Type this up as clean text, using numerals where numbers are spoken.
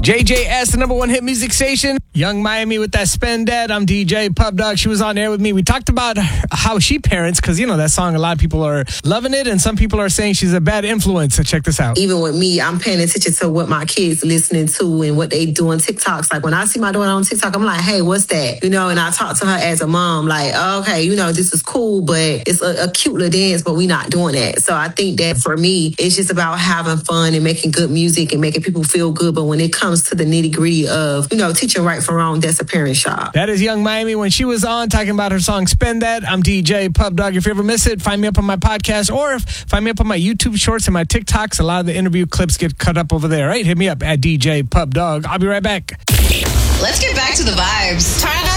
JJS, the number one hit music station. Young Miami with that Spend That. I'm DJ Pub Dog. She was on air with me. We talked about how she parents, because, you know, that song, a lot of people are loving it, and some people are saying she's a bad influence. So check this out. Even with me, I'm paying attention to what my kids listening to and what they do on TikToks. Like, when I see my daughter on TikTok, I'm like, hey, what's that? You know, and I talk to her as a mom, like, okay, you know, this is cool, but it's a cute little dance, but we not doing that. So I think that for me, it's just about having fun and making good music and making people feel good. But when it comes to the nitty gritty of, you know, teaching right from wrong, that's a parent's job. That is Young Miami when she was on talking about her song Spend That. I'm DJ Pub Dog. If you ever miss it, find me up on my podcast or find me up on my YouTube shorts and my TikToks. A lot of the interview clips get cut up over there, right? Hit me up at DJ Pub Dog. I'll be right back. Let's get back to the vibes. Turn it up.